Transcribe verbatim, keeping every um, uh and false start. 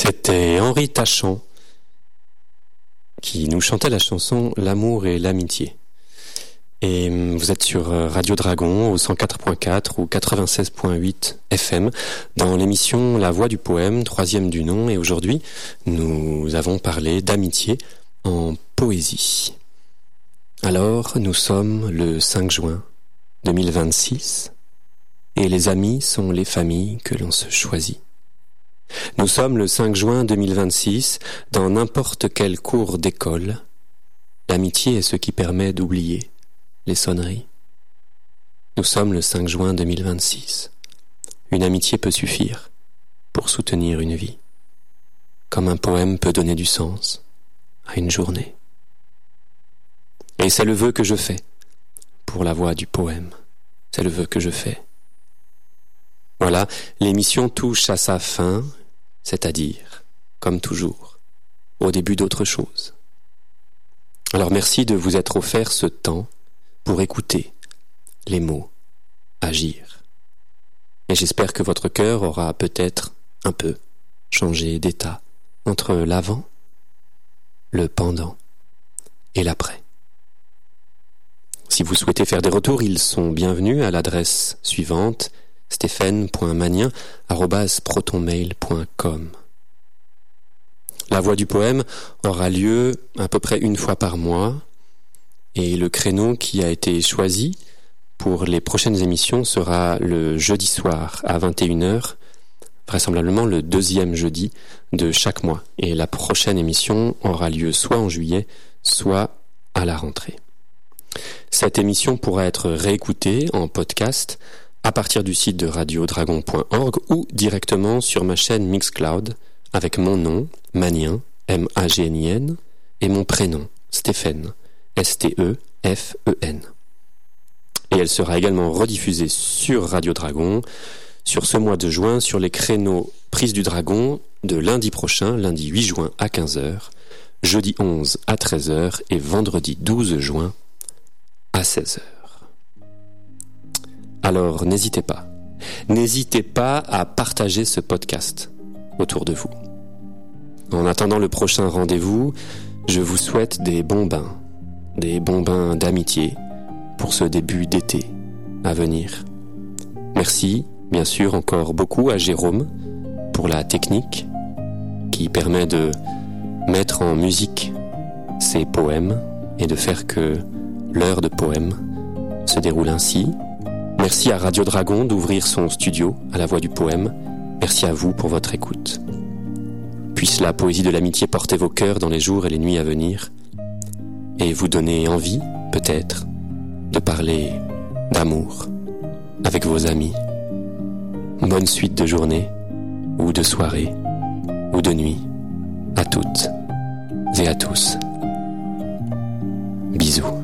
C'était Henri Tachant qui nous chantait la chanson L'amour et l'amitié. Et vous êtes sur Radio Dragon au cent quatre point quatre ou quatre-vingt-seize point huit F M dans l'émission La Voix du Poème, troisième du nom. Et aujourd'hui, nous avons parlé d'amitié en poésie. Alors, nous sommes le cinq juin deux mille vingt-six et les amis sont les familles que l'on se choisit. Nous sommes le cinq juin deux mille vingt-six, dans n'importe quel cours d'école. L'amitié est ce qui permet d'oublier les sonneries. Nous sommes le cinq juin deux mille vingt-six. Une amitié peut suffire pour soutenir une vie, comme un poème peut donner du sens à une journée. Et c'est le vœu que je fais pour la voix du poème. C'est le vœu que je fais. Voilà, l'émission touche à sa fin, c'est-à-dire, comme toujours, au début d'autre chose. Alors merci de vous être offert ce temps pour écouter les mots, agir. Et j'espère que votre cœur aura peut-être un peu changé d'état entre l'avant, le pendant et l'après. Si vous souhaitez faire des retours, ils sont bienvenus à l'adresse suivante, stéphane point magnin arobase protonmail point com. La voix du poème aura lieu à peu près une fois par mois et le créneau qui a été choisi pour les prochaines émissions sera le jeudi soir à vingt et une heures, vraisemblablement le deuxième jeudi de chaque mois. Et la prochaine émission aura lieu soit en juillet, soit à la rentrée. Cette émission pourra être réécoutée en podcast à partir du site de radio dragon point org ou directement sur ma chaîne Mixcloud avec mon nom, Magnin, M A G N I N, et mon prénom, Stéphane, S T E F E N. Et elle sera également rediffusée sur Radio Dragon sur ce mois de juin sur les créneaux Prise du Dragon de lundi prochain, lundi huit juin à quinze heures, jeudi onze à treize heures et vendredi douze juin à seize heures. Alors n'hésitez pas, n'hésitez pas à partager ce podcast autour de vous. En attendant le prochain rendez-vous, je vous souhaite des bons bains, des bons bains d'amitié pour ce début d'été à venir. Merci, bien sûr, encore beaucoup à Jérôme pour la technique qui permet de mettre en musique ces poèmes et de faire que l'heure de poème se déroule ainsi. Merci à Radio Dragon d'ouvrir son studio à la voix du poème. Merci à vous pour votre écoute. Puisse la poésie de l'amitié porter vos cœurs dans les jours et les nuits à venir et vous donner envie, peut-être, de parler d'amour avec vos amis. Bonne suite de journée, ou de soirée, ou de nuit, à toutes et à tous. Bisous.